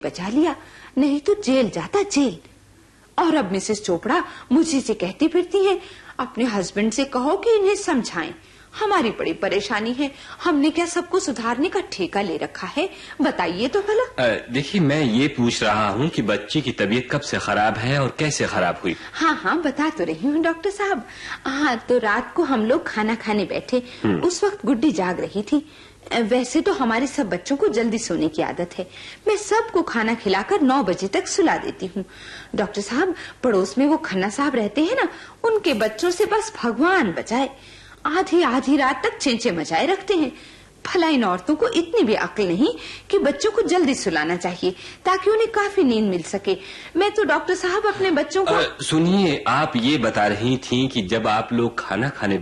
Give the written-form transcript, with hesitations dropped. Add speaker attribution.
Speaker 1: बचा लिया, नहीं तो जेल जाता जेल। और अब मिसेस चोपड़ा मुझे से कहती फिरती है, अपने हस्बैंड से कहो कि इन्हें समझाएं, हमारी बड़ी परेशानी है, हमने क्या सबको सुधारने का ठेका ले रखा है, बताइए तो भला।
Speaker 2: देखिए, मैं ये पूछ रहा हूँ कि बच्ची की तबीयत कब से खराब है और कैसे खराब हुई?
Speaker 1: हाँ, बता तो रही हूँ डॉक्टर साहब। हाँ, तो रात को हम लोग खाना खाने बैठे, उस वक्त गुड्डी जाग रही थी। वैसे तो हमारे सब बच्चों को जल्दी सोने की आदत है, मैं सबको खाना खिलाकर 9 बजे तक सुला देती हूँ। डॉक्टर साहब, पड़ोस में वो खन्ना साहब रहते हैं ना, उनके बच्चों से बस भगवान बचाए, आधी रात तक चेंचे मचाए रखते हैं। भला इन औरतों को इतनी भी अक्ल नहीं कि बच्चों को जल्दी सुलाना चाहिए ताकि उन्हें काफी नींद मिल सके। मैं तो डॉक्टर साहब अपने बच्चों को
Speaker 2: सुनिए, आप ये बता रही थी कि जब आप लोग खाना खाने